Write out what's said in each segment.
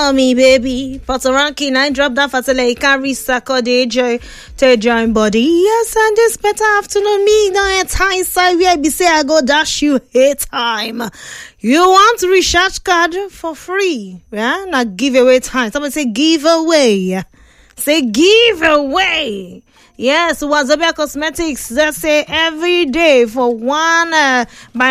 on me, baby. Photo ranking, I drop that for the carry Saturday joy to join body. Yes, and this better afternoon, me no time side where be say I go dash you a time. You want recharge card for free? Yeah, not giveaway time. Somebody say giveaway. Say giveaway. Yes, Wazobia Cosmetics. Let's say every day for by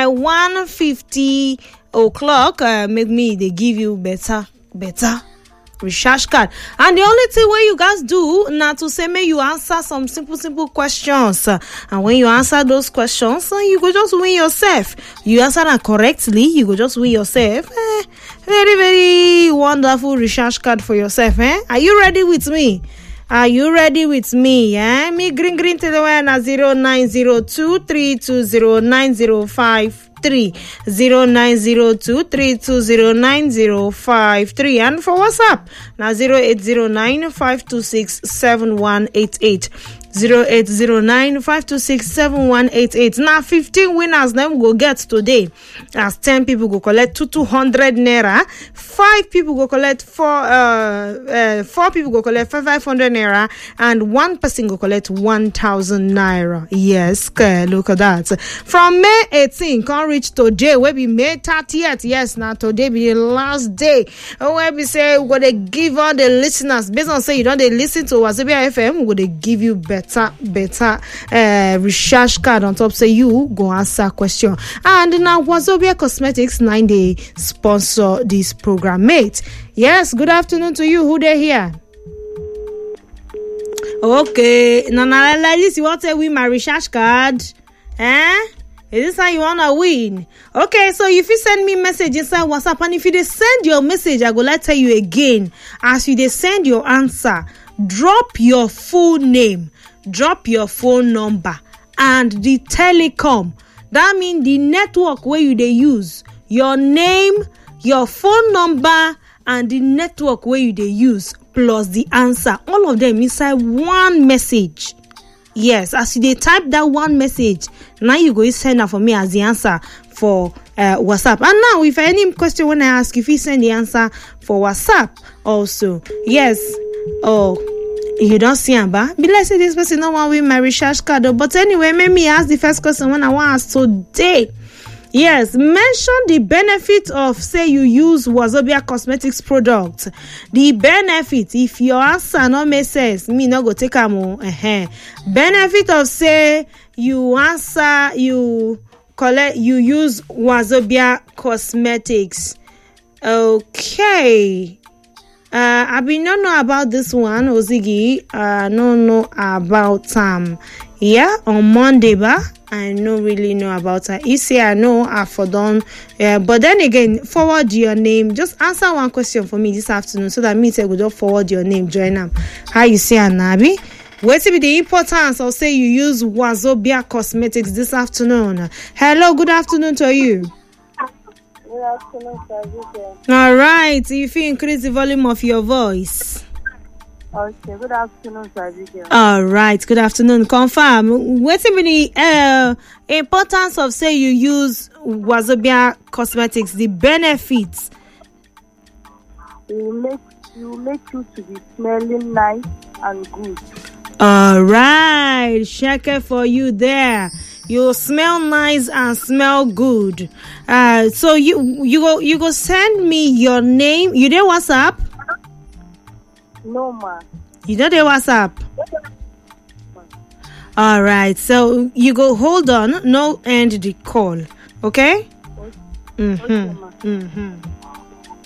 1:50 o'clock. Make me they give you better recharge card. And the only thing where you guys do now to say may you answer some simple questions. And when you answer those questions, you go just win yourself. You answer them correctly, you go just win yourself. Very wonderful recharge card for yourself. Are you ready with me? Are you ready with me? Me green to the one at 0902320905. 0902320905 and for WhatsApp now 0809-526-7188 0809-526-7188. Now 15 winners them go get today as 10 people go collect 200 naira, 5 people go collect 4 people go collect 500 naira, and 1 person go collect 1,000 naira. Yes, look at that. From May 18 can reach today where we May 30th. Yes, now today be the last day where we say we're gonna give all the listeners based on say you don't they listen to Wazobia FM, we're gonna give you better recharge card on top. Say you go answer question. And now Wazobia Cosmetics 9-day sponsor this program, mate. Yes, good afternoon to you. Who they here? Okay, now like this, you want to win my recharge card? Is this how you wanna win? Okay, so if you send me message inside WhatsApp, and if you send your message, I go like tell you again. As you send your answer, drop your full name, drop your phone number, and the telecom. That means the network where you use. Your name, your phone number, and the network where you use, plus the answer. All of them inside one message. Yes, as you type that one message, now you go send that for me as the answer for WhatsApp. And now, if any question when I ask, if you send the answer for WhatsApp also, yes. Oh, you don't see Amba. Be like say this person don't want to win my recharge card. But anyway, let me ask the first question when I want to ask today. Yes, mention the benefit of say you use Wazobia Cosmetics product. The benefit, if your answer no make sense, me no go take am o. Benefit of say you answer, you use Wazobia Cosmetics. Okay. I been don't know about this one, Ozigi. No know about on Monday, but I don't really know about her. You say I know I for done. But then again, forward your name. Just answer one question for me this afternoon so that me say we don't forward your name. Join them. How you say Anabi? What will be the importance of say you use Wazobia Cosmetics this afternoon? Hello, good afternoon to you. Good afternoon, sir. All right. If you increase the volume of your voice. Okay, good afternoon, sir. All right, good afternoon. Confirm. What will be the importance of say you use Wazobia Cosmetics? The benefits. It will make you to be smelling nice and good. All right, check it for you there. You smell nice and smell good. So you go send me your name. You there WhatsApp? No, ma. You know the WhatsApp? All right. So you go hold on. No end the call. Okay? Okay, ma.